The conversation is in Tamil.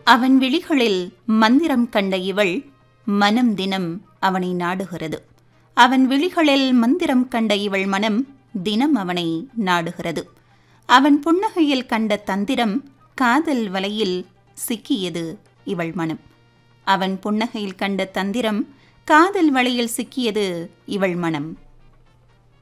அவன் விழிகளில் மந்திரம் கண்ட இவள் மனம் தினம் அவனை நாடுகிறது. அவன் விழிகளில் மந்திரம் கண்ட இவள் மனம் தினம் அவனை நாடுகிறது. அவன் புன்னகையில் கண்ட தந்திரம் காதல் வலையில் சிக்கியது இவள் மனம். அவன் புன்னகையில் கண்ட தந்திரம் காதல் வலையில் சிக்கியது இவள் மனம்.